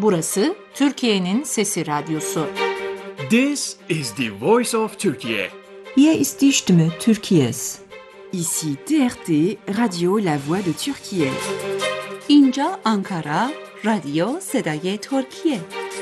Burası Türkiye'nin Sesi Radyosu. This is the voice of Turkey. Hier ist die Stimme Türkiye's. Ici TRT, Radio La Voix de Türkiye. اینجا آنکارا، رادیو صدای ترکیه.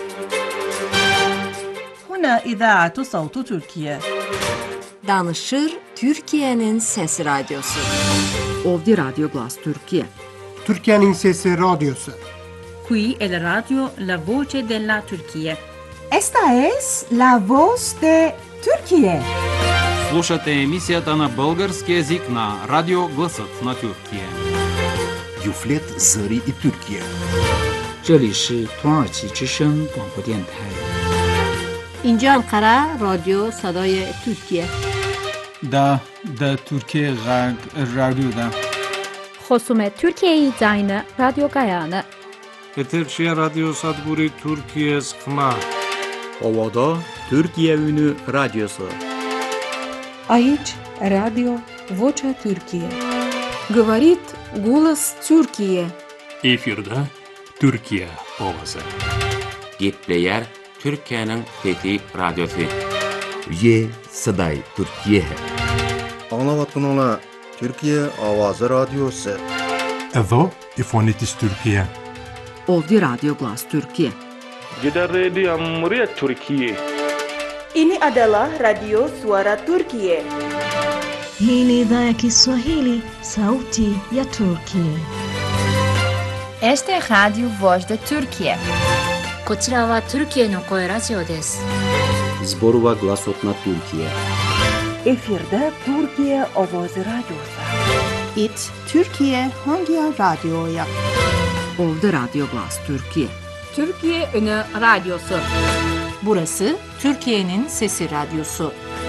هنا إذاعة صوت تركيا. Danışır Türkiye'nin Sesi Radyosu. Ovdje Radio Glas Türkiye. Türkiye'nin Sesi Radyosu. Qui è la radio La Voce della Turchia. Esta es La Voz de Türkiye. Слушате емисията на български език на Радио Гласът на Türkiye. Юфлет Зари и Türkiye. 这里是土耳其之声广播电台。 اینجا انقره رادیو صدای ترکیه. دا ترکیه رادیو دا. خصوم ترکیه زاین رادیو گایانه. Eterşehir Radyo Sadburi Türkiye Sıkma. Ovada Türkiye Ünü Radyosu. Aici Radio Vocea Türkiye. Говорит голос Türkiye. Efirde Türkiye ovası. Gepleyer Türkiye'nin Fethi Radyosu. Ye Saday Türkiye. Anlavatın ola Türkiye Avazı Radyosu. Evo İfonitis Türkiye. Ovdje Radio Glas Türkiye. Jeda Radio Muria Türkiye. Ini adalah Radio Suara Turkiye. Hii ni idhaa ya Kiswahili, Sauti ya Turkiye. Este es Radio Voz de Turkiye. こちらはトルキエの声ラジオです。 Zborova Glasot na Türkiye. Efirde Türkiye Ovozi Radyosu. It Türkiye hangi radyoya? Ovdje Radio Glas Türkiye. Türkiye Ünü Radyosu. Burası Türkiye'nin Sesi Radyosu.